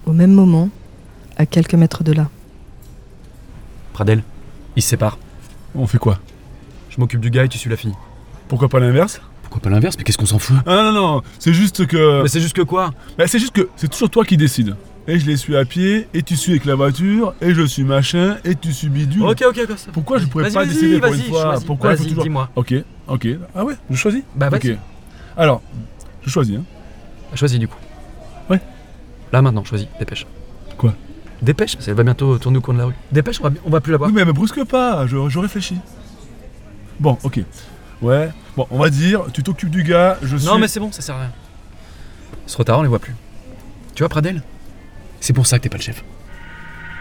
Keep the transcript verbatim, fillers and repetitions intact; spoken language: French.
Au même moment, à quelques mètres de là. Pradel, ils se séparent. On fait quoi? Je m'occupe du gars et tu suis la fille. Pourquoi pas l'inverse? Pourquoi pas l'inverse? Mais qu'est-ce qu'on s'en fout? Ah non, non, non, c'est juste que... Mais c'est juste que quoi? Bah, c'est juste que c'est toujours toi qui décides. Et je les suis à pied, et tu suis avec la voiture, et je suis machin, et tu suis bidule. Ok, ok, ok. ça- Pourquoi je pourrais Vas-y, pas vas-y, décider pour vas-y, une fois? choisis. Pourquoi il faut Vas-y, toujours... dis-moi. Ok, ok. Ah ouais, je choisis? Bah vas-y. Ok. Alors, je choisis, hein. Choisis du coup. Ouais. Là maintenant, choisis, dépêche. Quoi? Dépêche, parce qu'elle va bientôt tourner au coin de la rue. Dépêche, on va, on va plus la voir. Oui, mais elle me brusque pas, je, je réfléchis. Bon, ok. Ouais, bon, on va dire, tu t'occupes du gars, je suis... Non mais c'est bon, ça sert à rien. C'est trop tard, on les voit plus. Tu vois Pradel? C'est pour ça que t'es pas le chef.